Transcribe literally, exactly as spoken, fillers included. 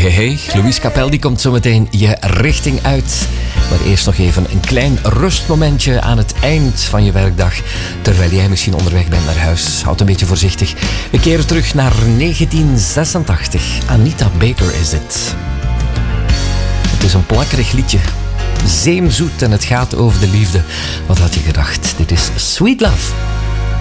hey, hey. Louise Capel die komt zo meteen je richting uit. Maar eerst nog even een klein rustmomentje aan het eind van je werkdag. Terwijl jij misschien onderweg bent naar huis. Houd een beetje voorzichtig. We keren terug naar negentien zesentachtig. Anita Baker is dit. Het is een plakkerig liedje. Zeemzoet en het gaat over de liefde. Wat had je gedacht? Dit is Sweet Love.